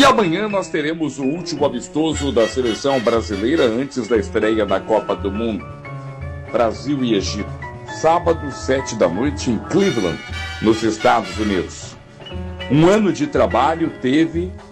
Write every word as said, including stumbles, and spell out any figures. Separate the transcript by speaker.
Speaker 1: amanhã nós teremos o último amistoso da seleção brasileira antes da estreia da Copa do Mundo. Brasil e Egito. Sábado, sete da noite, em Cleveland, nos Estados Unidos. Um ano de trabalho teve